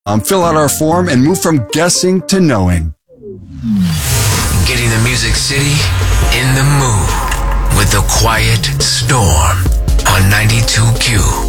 Fill out our form and move from guessing to knowing. Getting the Music City in the mood with the Quiet Storm on 92Q.